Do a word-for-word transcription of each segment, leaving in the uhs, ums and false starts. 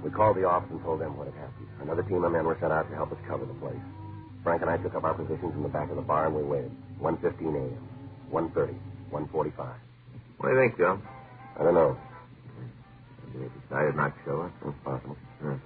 We called the office and told them what had happened. Another team of men were sent out to help us cover the place. Frank and I took up our positions in the back of the bar, and we waited. one fifteen a.m., one thirty, one forty-five. What do you think, Joe? I don't know. They decided not to show us. It's possible. Hmm.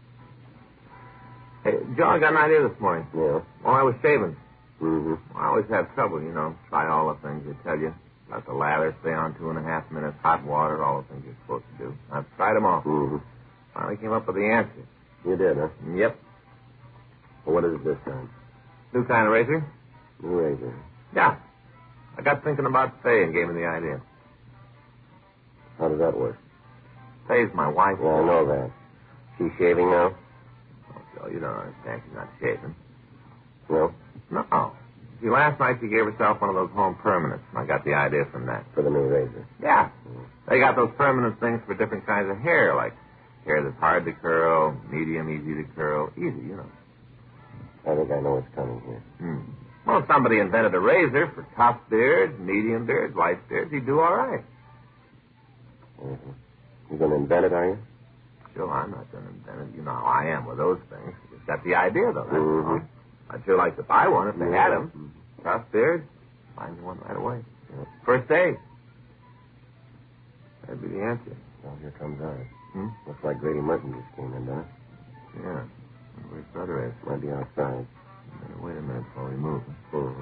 Hey, Joe, I got an idea this morning. Yeah? While I was shaving. Mm-hmm. I always have trouble, you know. Try all the things they tell you. Let the lather stay on two and a half minutes, hot water, all the things you're supposed to do. I've tried them all. Mm-hmm. Finally came up with the answer. You did, huh? Yep. Well, what is it this time? New kind of razor? New razor. Yeah. I got thinking about Faye and gave me the idea. How does that work? Faye's my wife. Yeah, I know that. She's shaving now? Oh, Joe, you don't understand. She's not shaving. No? No. See, last night she gave herself one of those home permanents, and I got the idea from that. For the new razor? Yeah. They got those permanent things for different kinds of hair, like hair that's hard to curl, medium, easy to curl. Easy, you know. I think I know what's coming here. Hmm. Well, if somebody invented a razor for tough beards, medium beards, light beards, he'd do all right. Mm-hmm. You're going to invent it, are you? Sure, I'm not going to invent it. You know how I am with those things. Just got the idea, though. That's Mm-hmm. all. I'd sure like to buy one if they Yeah. had them. Mm-hmm. Tough beard, find me one right away. Yeah. First day. That'd be the answer. Well, here comes ours. Hmm? Looks like Grady Merton just came in, doesn't it? Yeah. Where's brother is? Might be outside. Better wait a minute before we move. Mm-hmm.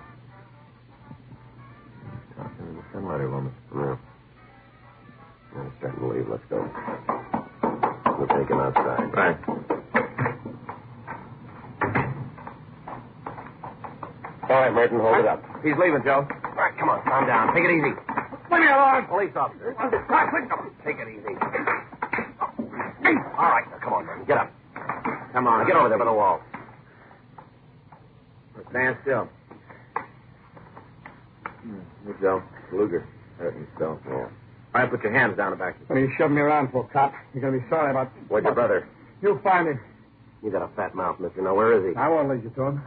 He's talking to the sun letter woman. Yeah. I'm starting to leave. Let's go. We'll take him outside. Right. All right, Merton, hold it up. He's leaving, Joe. All right, come on, calm down. Take it easy. Leave me alone. Police officer. Take it easy. All right, now, come on, Merton. Get up. Come on. Now, get over there by the wall. Stand still. Here, Joe. Luger. Hurting still. Yeah. All right, put your hands down the back. What are you shoving me around for, cop? You're going to be sorry about... Where's your brother? You'll find him. You got a fat mouth, mister. Now, where is he? I won't lead you to him.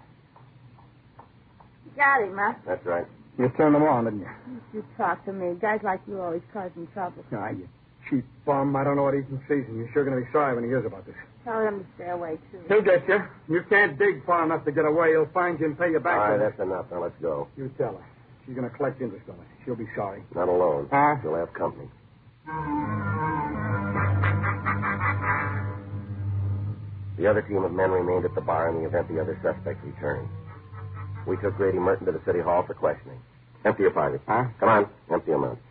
Got him, huh? That's right. You turned him on, didn't you? You talk to me. Guys like you always causing trouble. Ah, you cheap bum. I don't know what he's in season. You're sure going to be sorry when he hears about this. Tell him to stay away, too. He'll get you. You can't dig far enough to get away. He'll find you and pay you back. All right, for it. that's enough. Now, let's go. You tell her. She's going to collect interest on it. She'll be sorry. Not alone. Huh? She'll have company. The other team of men remained at the bar in the event the other suspect returned. We took Grady Merton to the city hall for questioning. Empty your pockets. Huh? Come on, empty them out.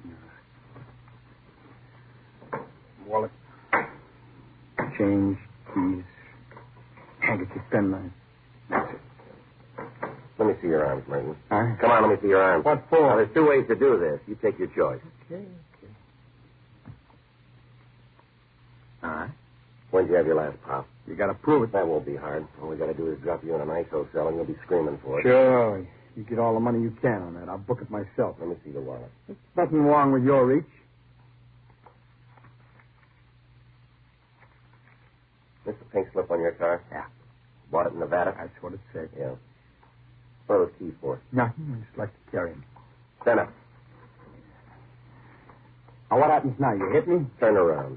Wallet. Change, keys, handkerchief, penknife. That's it. Let me see your arms, Merton. Huh? Come on, let me see your arms. What for? Now, there's two ways to do this. You take your choice. Okay, okay. All right. When'd you have your last pop? You got to prove it. That won't be hard. All we got to do is drop you in an I S O cell, and you'll be screaming for it. Sure. You get all the money you can on that. I'll book it myself. Let me see the wallet. There's nothing wrong with your reach. This the pink slip on your car? Yeah. Bought it in Nevada? That's what it said. Yeah. What are those keys for? Nothing. I just like to carry them. Stand up. Now, what happens now? You hit me? Turn around.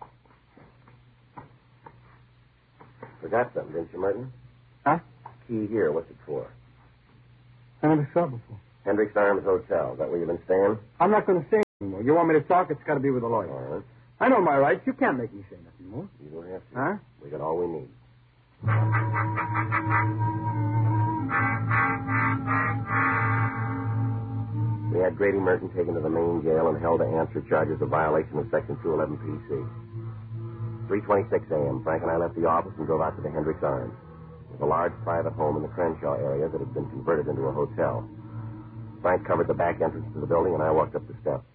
Forgot something, didn't you, Merton? Huh? Key here. What's it for? I never saw it before. Hendricks Arms Hotel. Is that where you've been staying? I'm not going to say anymore. You want me to talk? It's got to be with a lawyer. All right. I know my rights. You can't make me say nothing more. You don't have to. Huh? We got all we need. We had Grady Merton taken to the main jail and held to answer charges of violation of Section two eleven P C. three twenty-six a.m., Frank and I left the office and drove out to the Hendricks Arms. It was a large private home in the Crenshaw area that had been converted into a hotel. Frank covered the back entrance to the building, and I walked up the steps.